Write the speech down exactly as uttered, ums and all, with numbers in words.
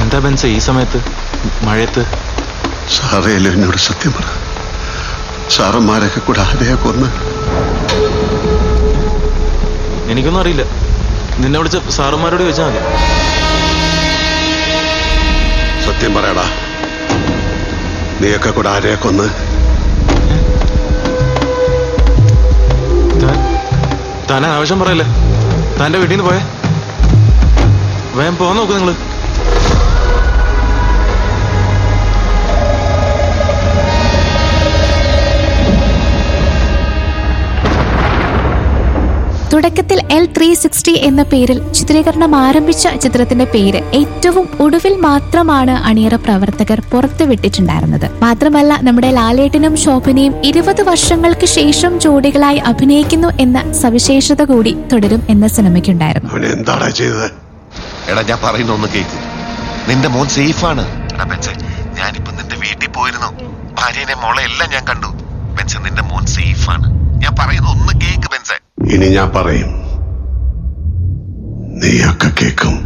എന്താ ബെൻസ ഈ സമയത്ത് മഴയത്ത്? സാറേലും എന്നോട് സത്യം പറ, സാറന്മാരൊക്കെ കൂടെ ആരെയാ കൊന്ന്? എനിക്കൊന്നും അറിയില്ല. നിന്നെ വിളിച്ച സാറന്മാരോട് ചോദിച്ചാൽ മതി. സത്യം പറയടാ, നീയൊക്കെ കൂടെ ആരെയാ കൊന്ന്? താൻ ആവശ്യം പറയല്ലേ. താൻ്റെ വീട്ടിൽ നിന്ന് പോയേ. വേഗം പോകാൻ നോക്കൂ നിങ്ങള്. തുടക്കത്തിൽ എൽ ത്രീ സിക്സ്റ്റി എന്ന പേരിൽ ചിത്രീകരണം ആരംഭിച്ച ചിത്രത്തിന്റെ പേര് ഏറ്റവും ഒടുവിൽ മാത്രമാണ് അണിയറ പ്രവർത്തകർ പുറത്തുവിട്ടിട്ടുണ്ടായിരുന്നത്. മാത്രമല്ല നമ്മുടെ ലാലേട്ടനും ശോഭനയും ഇരുപത് വർഷങ്ങൾക്ക് ശേഷം ജോഡികളായി അഭിനയിക്കുന്നു എന്ന സവിശേഷത കൂടി തുടരും എന്ന സിനിമയ്ക്കുണ്ടായിരുന്നു. എന്താടാ ചെയ്തത്? എടാ ഞാൻ പറയുന്ന ഒന്ന് കേക്ക്. നിന്റെ മോൻ സേഫാണ്. ഞാനിപ്പോ നിന്റെ വീട്ടിൽ പോയിരുന്നു. ഭാര്യനെ മോളെ എല്ലാം ഞാൻ കണ്ടു. ബെൻസൻ, നിന്റെ മോൻ സേഫാണ്. ഞാൻ പറയുന്ന ഒന്ന് കേക്ക് ബെൻസൻ. ഇനി ഞാൻ പറയും, നീയൊക്കെ കേൾക്കും.